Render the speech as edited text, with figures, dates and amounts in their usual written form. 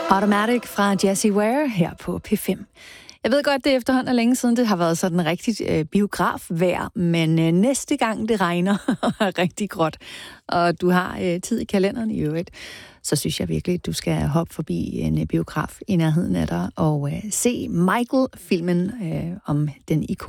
Automatic fra Jessie Ware her på P5. Jeg ved godt, det efterhånden er længe siden, det har været sådan rigtig biografvejr, men næste gang det regner og er rigtig gråt, og du har tid i kalenderen i øvrigt, så synes jeg virkelig, at du skal hoppe forbi en biograf i nærheden af dig og se Michael-filmen om den